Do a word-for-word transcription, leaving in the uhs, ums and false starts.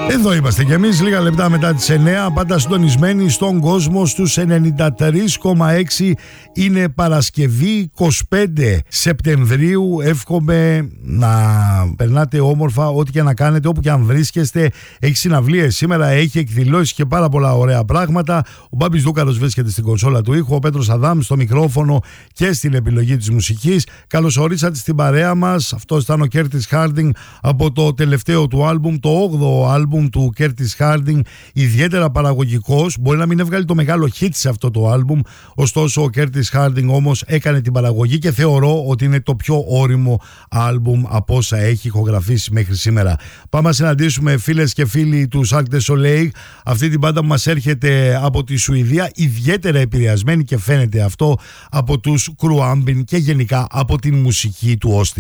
Εδώ είμαστε κι εμείς λίγα λεπτά μετά τις εννιά, πάντα συντονισμένοι στον κόσμο στους ενενήντα τρία κόμμα έξι. Είναι Παρασκευή είκοσι πέντε Σεπτεμβρίου. Εύχομαι να περνάτε όμορφα ό,τι και να κάνετε, όπου και αν βρίσκεστε. Έχει συναυλίες σήμερα, έχει εκδηλώσεις και πάρα πολλά ωραία πράγματα. Ο Μπάμπης Δούκαρος βρίσκεται στην κονσόλα του ήχου, ο Πέτρος Αδάμ στο μικρόφωνο και στην επιλογή της μουσικής. Καλώς ορίσατε στην παρέα μας. Αυτός ήταν ο Κέρτις Χάρντινγκ από το τελευταίο του άλμπουμ, το όγδοο άλμπουμ του Κέρτις Χάρντινγκ, ιδιαίτερα παραγωγικός. Μπορεί να μην έβγαλε το μεγάλο hit σε αυτό το άλμπουμ, ωστόσο ο Κέρτις Χάρντινγκ όμως έκανε την παραγωγή και θεωρώ ότι είναι το πιο ώριμο άλμπουμ από όσα έχει ηχογραφήσει μέχρι σήμερα. Πάμε να συναντήσουμε φίλες και φίλοι του Cirque du Soleil, αυτή την μπάντα που μας έρχεται από τη Σουηδία, ιδιαίτερα επηρεασμένη και φαίνεται αυτό από τους Κρουάμπιν και γενικά από την μουσική του Austin.